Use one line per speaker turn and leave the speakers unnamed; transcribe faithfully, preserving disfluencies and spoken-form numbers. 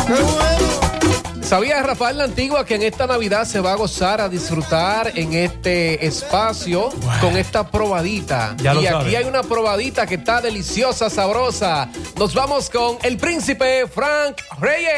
¡Qué bueno!
¿Sabía Rafael La Antigua que en esta Navidad se va a gozar, a disfrutar en este espacio
Bueno.
con esta probadita?
Ya lo
y aquí
sabe.
hay una probadita que está deliciosa, sabrosa. Nos vamos con el príncipe Frank Reyes.